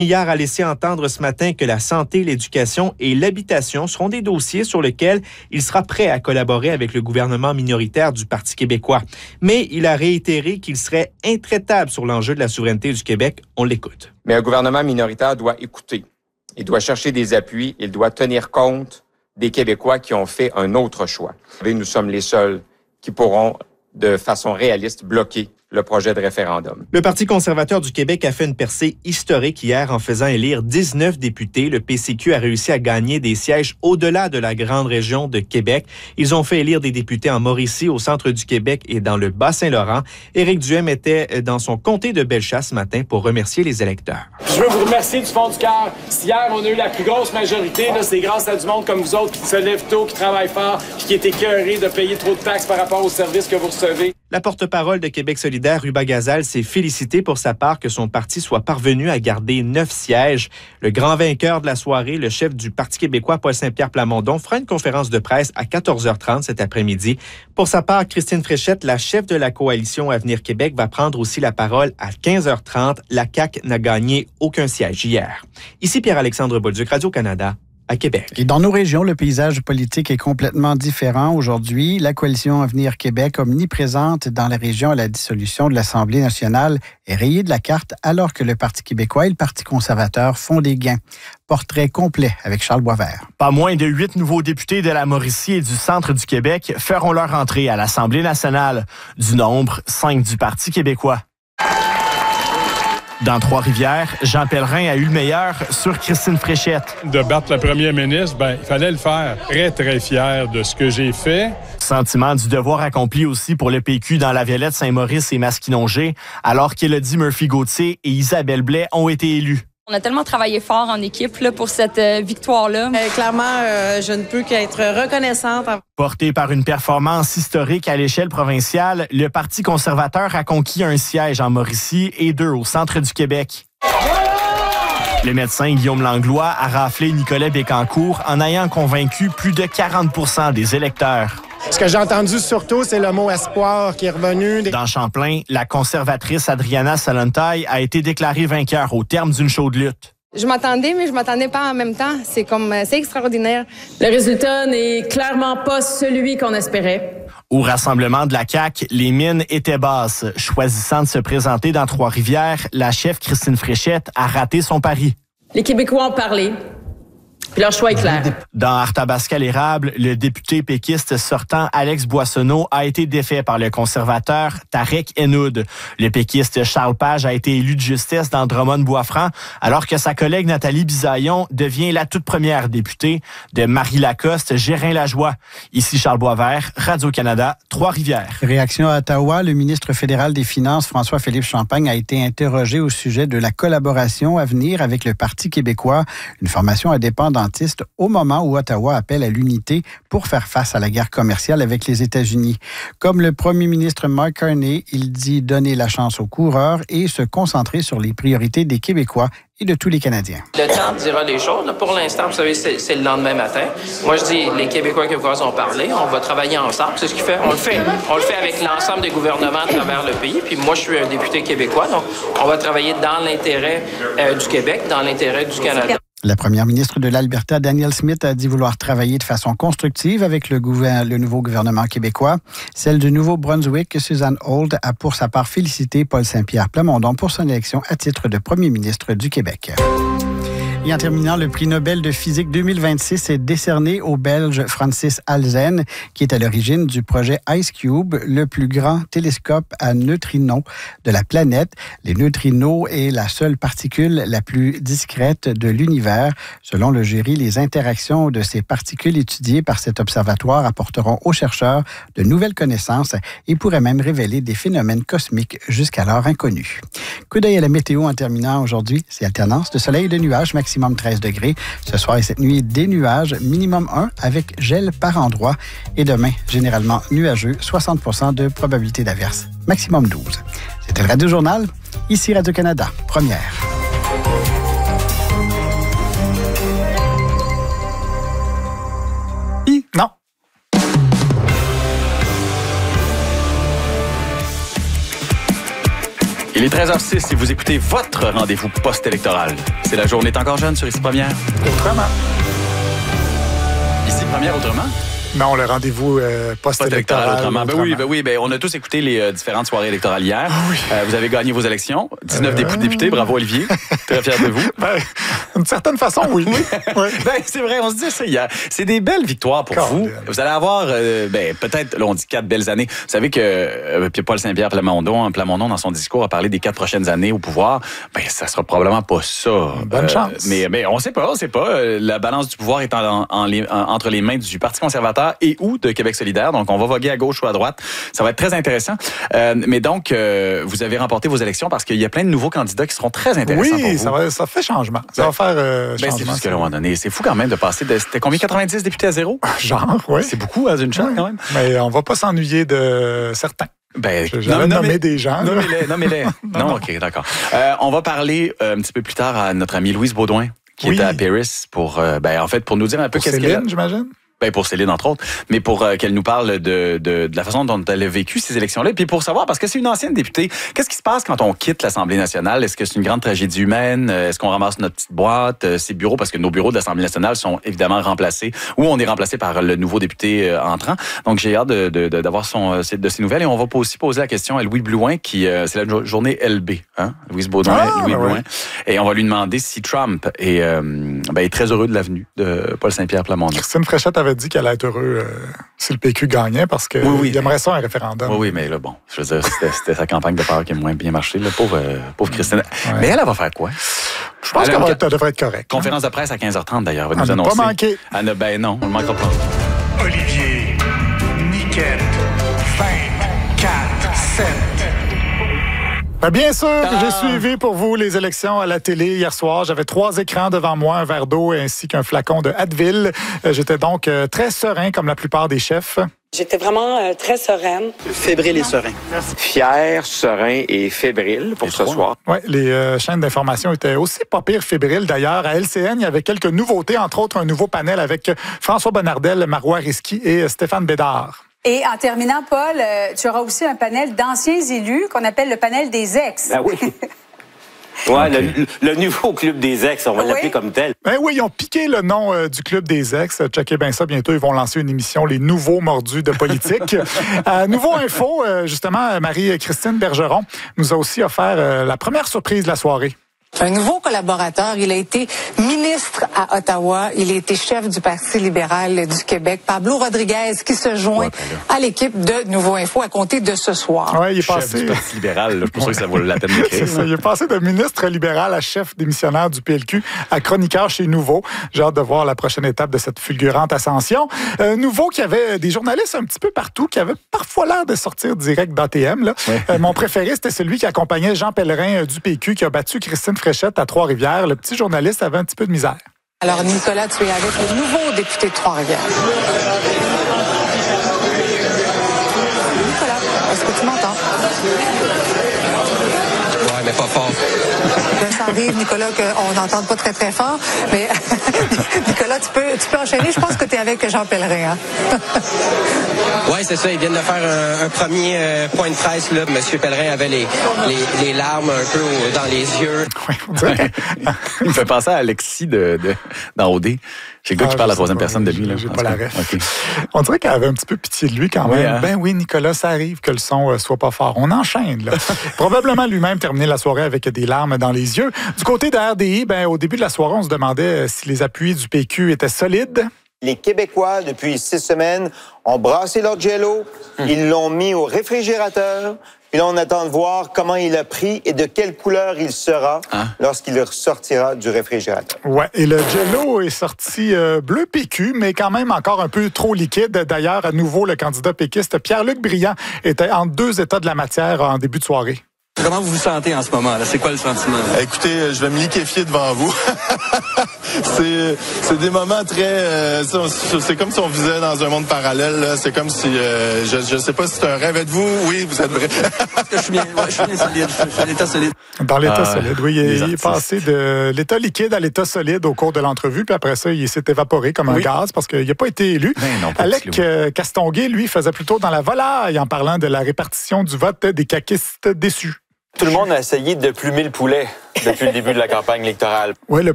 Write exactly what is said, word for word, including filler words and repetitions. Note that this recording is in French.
Hier a laissé entendre ce matin que la santé, l'éducation et l'habitation seront des dossiers sur lesquels il sera prêt à collaborer avec le gouvernement minoritaire du Parti québécois. Mais il a réitéré qu'il serait intraitable sur l'enjeu de la souveraineté du Québec. On l'écoute. Mais un gouvernement minoritaire doit écouter. Il doit chercher des appuis. Il doit tenir compte des Québécois qui ont fait un autre choix. Nous sommes les seuls qui pourront, de façon réaliste, bloquer le projet de référendum. Le Parti conservateur du Québec a fait une percée historique hier en faisant élire dix-neuf députés. Le P C Q a réussi à gagner des sièges au-delà de la grande région de Québec. Ils ont fait élire des députés en Mauricie, au centre du Québec et dans le Bas-Saint-Laurent. Éric Duhem était dans son comté de Bellechasse ce matin pour remercier les électeurs. Je veux vous remercier du fond du cœur. Si hier, on a eu la plus grosse majorité, là, c'est grâce à du monde comme vous autres qui se lève tôt, qui travaille fort, puis qui est écœuré de payer trop de taxes par rapport aux services que vous recevez. La porte-parole de Québec solidaire, Ruba Gazal, s'est félicitée pour sa part que son parti soit parvenu à garder neuf sièges. Le grand vainqueur de la soirée, le chef du Parti québécois, Paul Saint-Pierre Plamondon, fera une conférence de presse à quatorze heures trente cet après-midi. Pour sa part, Christine Fréchette, la chef de la coalition Avenir Québec, va prendre aussi la parole à quinze heures trente. La C A Q n'a gagné aucun siège hier. Ici Pierre-Alexandre Bolduc, Radio-Canada. À Québec. Et dans nos régions, le paysage politique est complètement différent aujourd'hui. La coalition Avenir Québec, omniprésente dans la région à la dissolution de l'Assemblée nationale, est rayée de la carte alors que le Parti québécois et le Parti conservateur font des gains. Portrait complet avec Charles Boisvert. Pas moins de huit nouveaux députés de la Mauricie et du centre du Québec feront leur entrée à l'Assemblée nationale. Du nombre, cinq du Parti québécois. Dans Trois-Rivières, Jean Pellerin a eu le meilleur sur Christine Fréchette. De battre la première ministre, ben, il fallait le faire. Très, très fier de ce que j'ai fait. Sentiment du devoir accompli aussi pour le P Q dans la Violette, Saint-Maurice et Masquinongé, alors qu'Élodie Murphy-Gauthier et Isabelle Blais ont été élues. On a tellement travaillé fort en équipe là, pour cette euh, victoire-là. Euh, clairement, euh, je ne peux qu'être reconnaissante. Porté par une performance historique à l'échelle provinciale, le Parti conservateur a conquis un siège en Mauricie et deux au centre du Québec. Le médecin Guillaume Langlois a raflé Nicolas Bécancour en ayant convaincu plus de quarante pour cent des électeurs. Ce que j'ai entendu surtout, c'est le mot espoir qui est revenu. Dans Champlain, la conservatrice Adriana Salontaille a été déclarée vainqueur au terme d'une chaude lutte. Je m'attendais, mais je m'attendais pas en même temps. C'est comme, c'est extraordinaire. Le résultat n'est clairement pas celui qu'on espérait. Au rassemblement de la C A Q, les mines étaient basses. Choisissant de se présenter dans Trois-Rivières, la chef Christine Fréchette a raté son pari. Les Québécois ont parlé. Puis leur choix est clair. Dans Arthabasca-l'Érable, le député péquiste sortant Alex Boissonneau a été défait par le conservateur Tarek Henoud. Le péquiste Charles Page a été élu de justesse dans Drummond-Boisfranc, alors que sa collègue Nathalie Bisaillon devient la toute première députée de Marie-Lacoste Gérin-Lajoie. Ici Charles Boisvert, Radio-Canada, Trois-Rivières. Réaction à Ottawa, le ministre fédéral des Finances, François-Philippe Champagne, a été interrogé au sujet de la collaboration à venir avec le Parti québécois, une formation indépendante au moment où Ottawa appelle à l'unité pour faire face à la guerre commerciale avec les États-Unis. Comme le premier ministre Mark Carney, il dit donner la chance aux coureurs et se concentrer sur les priorités des Québécois et de tous les Canadiens. Le temps dira les choses. Pour l'instant, vous savez, c'est, c'est le lendemain matin. Moi, je dis, les Québécois et Québécoises ont parlé. On va travailler ensemble. C'est ce qu'il fait. On le fait. On le fait avec l'ensemble des gouvernements à travers le pays. Puis moi, je suis un député québécois. Donc, on va travailler dans l'intérêt euh, du Québec, dans l'intérêt du Canada. La première ministre de l'Alberta, Danielle Smith, a dit vouloir travailler de façon constructive avec le, gouver- le nouveau gouvernement québécois. Celle du Nouveau-Brunswick, Suzanne Holt, a pour sa part félicité Paul Saint-Pierre Plamondon pour son élection à titre de premier ministre du Québec. Et en terminant, le prix Nobel de physique deux mille vingt-six est décerné au Belge Francis Halzen, qui est à l'origine du projet IceCube, le plus grand télescope à neutrinos de la planète. Les neutrinos est la seule particule la plus discrète de l'univers. Selon le jury, les interactions de ces particules étudiées par cet observatoire apporteront aux chercheurs de nouvelles connaissances et pourraient même révéler des phénomènes cosmiques jusqu'alors inconnus. Coup d'œil à la météo en terminant aujourd'hui, c'est alternance de soleil et de nuages, maximum treize degrés. Ce soir et cette nuit, des nuages, minimum un avec gel par endroit. Et demain, généralement nuageux, soixante pour cent de probabilité d'averse, maximum douze. C'était le Radio Journal, ici Radio-Canada, première. I, non. Il est treize heures six et vous écoutez votre rendez-vous post-électoral. C'est la journée est encore jeune sur Ici Première. Autrement. Ici Première, autrement? Non, le rendez-vous euh, post-électoral. Post-électoral, autrement. Ben oui, ben oui, ben on a tous écouté les euh, différentes soirées électorales hier. Ah oui. Euh, vous avez gagné vos élections. dix-neuf euh... députés, bravo Olivier. Très fier de vous. Ben, d'une certaine façon, oui. oui. Ben, c'est vrai, on se dit ça hier. C'est des belles victoires pour Quand vous. même. Vous allez avoir, euh, ben, peut-être, là, on dit quatre belles années. Vous savez que euh, Paul Saint-Pierre Plamondon, Plamondon, dans son discours, a parlé des quatre prochaines années au pouvoir. Ben, ça sera probablement pas ça. Bonne euh, chance. Mais, mais on sait pas, on sait pas. La balance du pouvoir est en, en, en, en, entre les mains du Parti conservateur et ou de Québec solidaire. Donc, on va voguer à gauche ou à droite. Ça va être très intéressant. Euh, mais donc, euh, vous avez remporté vos élections parce qu'il y a plein de nouveaux candidats qui seront très intéressants oui, pour vous. ça, va, ça fait changement. Ça ben, va faire euh, ben, changement. C'est juste qu'à un moment donné, c'est fou quand même de passer de... C'était combien, quatre-vingt-dix députés à zéro? Genre, oui. C'est beaucoup à une chance oui. quand même. Mais on va pas s'ennuyer de certains. Ben, J'avais nommé mais, des gens. Nommez-les, nommez-les. non, non, OK, d'accord. Euh, on va parler euh, un petit peu plus tard à notre amie Louise Baudouin, qui oui. est à Paris pour, euh, ben, en fait, pour nous dire un peu pour qu'est-ce Céline, qu'elle... j'imagine? Ben pour Céline, entre autres, mais pour euh, qu'elle nous parle de, de, de la façon dont elle a vécu ces élections-là. Et puis pour savoir, parce que c'est une ancienne députée, qu'est-ce qui se passe quand on quitte l'Assemblée nationale? Est-ce que c'est une grande tragédie humaine? Est-ce qu'on ramasse notre petite boîte, euh, ses bureaux? Parce que nos bureaux de l'Assemblée nationale sont évidemment remplacés, ou on est remplacé par le nouveau député euh, entrant. Donc j'ai hâte de, de, de, d'avoir son, euh, de ces nouvelles. Et on va aussi poser la question à Louis Blouin, qui euh, c'est la journée L B, hein? Louise Baudouin, ah, Louis ouais. Blouin. Et on va lui demander si Trump est, euh, ben, est très heureux de l'avenue de Paul Saint-Pierre Plamondon. Christine Fréchette avait dit qu'elle allait être heureux Euh, si le P Q gagnait, parce qu'il oui, oui. aimerait ça un référendum. Oui, oui, mais là, bon, je veux dire, c'était, c'était sa campagne de peur qui a moins bien marché, là, pauvre, euh, pauvre Christine. Ouais. Mais elle, elle va faire quoi? Je pense elle qu'elle va, elle devrait être correcte. Conférence hein? de presse à quinze heures trente, d'ailleurs, elle va elle nous annoncer. pas manqué. Elle ne, ben non, on ne manquera pas. Olivier, Niquette, vingt, quatre, sept. Ben bien sûr que j'ai suivi pour vous les élections à la télé hier soir. J'avais trois écrans devant moi, un verre d'eau ainsi qu'un flacon de Advil. J'étais donc très serein comme la plupart des chefs. J'étais vraiment euh, très sereine. Fébrile et serein. Merci. Fier, serein et fébrile pour et ce soir. Oui, les euh, chaînes d'information étaient aussi pas pire fébriles. D'ailleurs, à L C N, il y avait quelques nouveautés, entre autres un nouveau panel avec François Bonnardel, Marois Risky et Stéphane Bédard. Et en terminant, Paul, euh, tu auras aussi un panel d'anciens élus qu'on appelle le panel des ex. Ah oui. Oui, okay. le, le nouveau club des ex, on va oui. l'appeler comme tel. Ben oui, ils ont piqué le nom euh, du club des ex. Checkez bien ça, bientôt, ils vont lancer une émission, Les Nouveaux Mordus de politique. euh, nouveau info, euh, justement, Marie-Christine Bergeron nous a aussi offert euh, la première surprise de la soirée. Un nouveau collaborateur, il a été ministre à Ottawa, il a été chef du Parti libéral du Québec, Pablo Rodriguez, qui se joint ouais, à l'équipe de Nouveau Info à compter de ce soir. Ouais, il est chef passé... du Parti libéral, là, je pense ouais. que ça vaut la peine d'écrire. C'est ça, il est passé de ministre libéral à chef démissionnaire du P L Q à chroniqueur chez Nouveau. J'ai hâte de voir la prochaine étape de cette fulgurante ascension. Euh, Nouveau qui avait des journalistes un petit peu partout, qui avaient parfois l'air de sortir direct d'A T M. Là. Ouais. Euh, mon préféré, c'était celui qui accompagnait Jean Pellerin euh, du P Q, qui a battu Christine Fréchette à Trois-Rivières. Le petit journaliste avait un petit peu de misère. Alors, Nicolas, tu es avec le nouveau député de Trois-Rivières. Nicolas, est-ce que tu m'entends? Ouais, mais pas fort. Ça arrive, Nicolas, qu'on n'entende pas très, très fort. Mais Nicolas, tu peux, tu peux enchaîner. Je pense que tu es avec Jean Pellerin. Hein? Oui, c'est ça. Ils viennent de faire un, un premier euh, point de presse. Là. Monsieur Pellerin avait les, les, les larmes un peu au, dans les yeux. Oui, on dirait que... Il me fait penser à Alexis de, de, dans O D. J'ai le gars ah, qui parle à la troisième pas, personne de lui. Là. J'ai pas la ref. Okay. On dirait qu'elle avait un petit peu pitié de lui quand même. Oui, hein? Ben oui, Nicolas, ça arrive que le son euh, soit pas fort. On enchaîne, là. Probablement lui-même terminer la soirée avec des larmes dans les yeux. Du côté de R D I, ben, au début de la soirée, on se demandait si les appuis du P Q étaient solides. Les Québécois, depuis six semaines, ont brassé leur jello, hum. ils l'ont mis au réfrigérateur, puis là, on attend de voir comment il a pris et de quelle couleur il sera hein? lorsqu'il ressortira du réfrigérateur. Ouais, et le jello est sorti euh, bleu P Q, mais quand même encore un peu trop liquide. D'ailleurs, à nouveau, le candidat péquiste Pierre-Luc Briand était en deux états de la matière en début de soirée. Comment vous vous sentez en ce moment? Là? C'est quoi le sentiment? Écoutez, je vais me liquéfier devant vous. c'est, c'est des moments très... Euh, c'est comme si on vivait dans un monde parallèle. Là. C'est comme si... Euh, je ne sais pas si c'est un rêve. Êtes-vous? Oui, vous êtes vrai. Parce que je suis bien, ouais, je suis bien solide. Je suis à l'état solide. Dans l'état ah, solide, oui. Il, il est passé de l'état liquide à l'état solide au cours de l'entrevue. Puis après ça, il s'est évaporé comme un oui. gaz parce qu'il n'a pas été élu. Ben non, pas Alec euh, Castonguay, lui, faisait plutôt dans la volaille en parlant de la répartition du vote des caquistes déçus. Tout le monde a essayé de plumer le poulet depuis le début de la campagne électorale. Oui, le